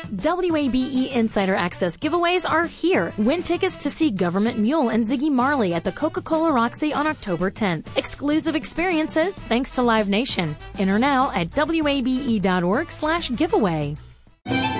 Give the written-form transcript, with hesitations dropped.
WABE Insider Access giveaways are here. Win tickets to see Government Mule and Ziggy Marley at the Coca-Cola Roxy on October 10th. Exclusive experiences thanks to Live Nation. Enter now at wabe.org/giveaway.